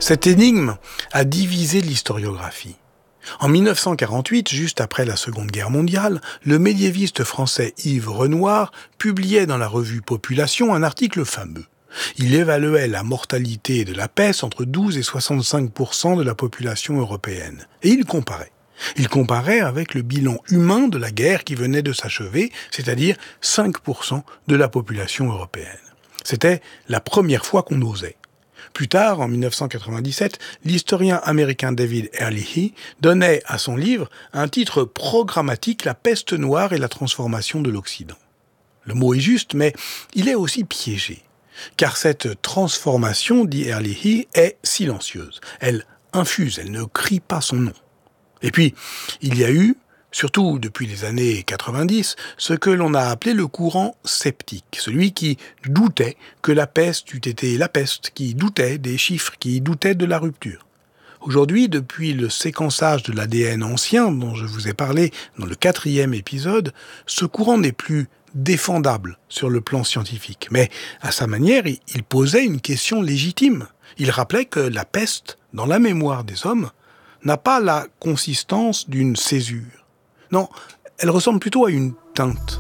Cette énigme a divisé l'historiographie. En 1948, juste après la Seconde Guerre mondiale, le médiéviste français Yves Renoir publiait dans la revue Population un article fameux. Il évaluait la mortalité de la peste entre 12 et 65% de la population européenne. Et il comparait. Il comparait avec le bilan humain de la guerre qui venait de s'achever, c'est-à-dire 5% de la population européenne. C'était la première fois qu'on osait. Plus tard, en 1997, l'historien américain David Ehrlich donnait à son livre un titre programmatique, La peste noire et la transformation de l'Occident. Le mot est juste, mais il est aussi piégé. Car cette transformation, dit Ehrlich, est silencieuse. Elle infuse, elle ne crie pas son nom. Et puis, il y a eu, surtout depuis les années 90, ce que l'on a appelé le courant sceptique, celui qui doutait que la peste eût été la peste, qui doutait des chiffres, qui doutait de la rupture. Aujourd'hui, depuis le séquençage de l'ADN ancien dont je vous ai parlé dans le 4e épisode, ce courant n'est plus défendable sur le plan scientifique. Mais à sa manière, il posait une question légitime. Il rappelait que la peste, dans la mémoire des hommes, n'a pas la consistance d'une césure. Non, elle ressemble plutôt à une teinte.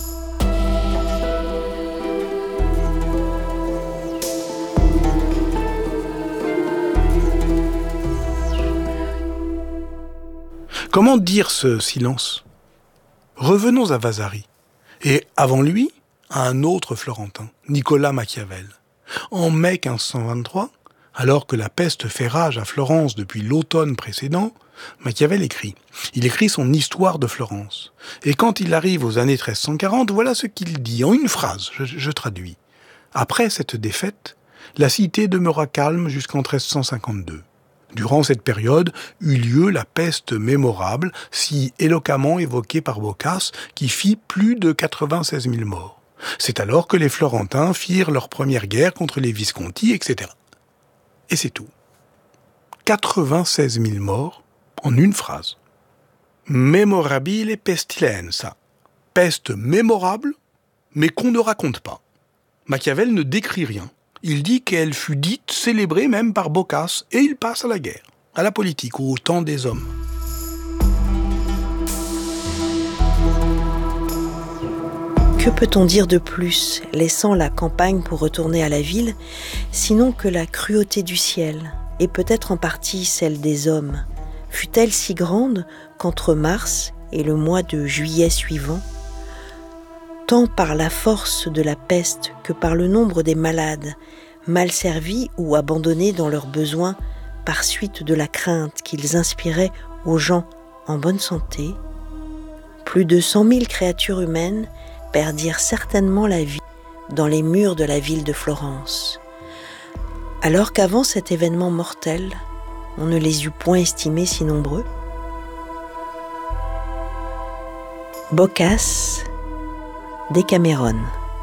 Comment dire ce silence ? Revenons à Vasari, et avant lui, à un autre Florentin, Nicolas Machiavel. En mai 1523, alors que la peste fait rage à Florence depuis l'automne précédent, Machiavel écrit. Il écrit son Histoire de Florence. Et quand il arrive aux années 1340, voilà ce qu'il dit en une phrase, je traduis. Après cette défaite, la cité demeura calme jusqu'en 1352. Durant cette période eut lieu la peste mémorable, si éloquemment évoquée par Boccace, qui fit plus de 96 000 morts. C'est alors que les Florentins firent leur première guerre contre les Visconti, etc. Et c'est tout. 96 000 morts en une phrase. Memorabile pestilenza. Peste mémorable, mais qu'on ne raconte pas. Machiavel ne décrit rien. Il dit qu'elle fut dite, célébrée même par Boccace, et il passe à la guerre, à la politique, au temps des hommes. Que peut-on dire de plus, laissant la campagne pour retourner à la ville, sinon que la cruauté du ciel, et peut-être en partie celle des hommes, fut-elle si grande qu'entre mars et le mois de juillet suivant, tant par la force de la peste que par le nombre des malades, mal servis ou abandonnés dans leurs besoins par suite de la crainte qu'ils inspiraient aux gens en bonne santé, plus de 100 000 créatures humaines perdirent certainement la vie dans les murs de la ville de Florence, alors qu'avant cet événement mortel, on ne les eût point estimés si nombreux. Boccace, Décaméron.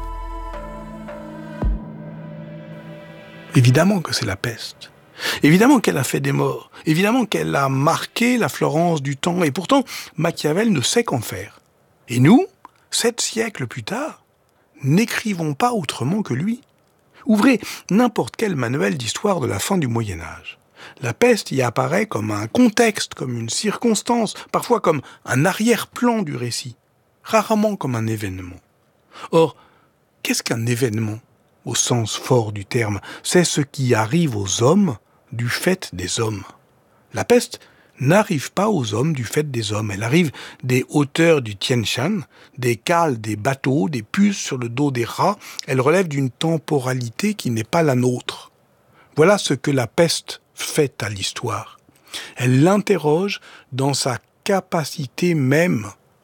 Évidemment que c'est la peste. Évidemment qu'elle a fait des morts. Évidemment qu'elle a marqué la Florence du temps. Et pourtant, Machiavel ne sait qu'en faire. Et nous, 7 siècles plus tard, n'écrivons pas autrement que lui. Ouvrez n'importe quel manuel d'histoire de la fin du Moyen-Âge. La peste y apparaît comme un contexte, comme une circonstance, parfois comme un arrière-plan du récit, rarement comme un événement. Or, qu'est-ce qu'un événement, au sens fort du terme ? C'est ce qui arrive aux hommes du fait des hommes. La peste n'arrive pas aux hommes du fait des hommes. Elle arrive des hauteurs du Tien Shan, des cales des bateaux, des puces sur le dos des rats. Elle relève d'une temporalité qui n'est pas la nôtre. Voilà ce que la peste fait à l'histoire. Elle l'interroge dans sa capacité même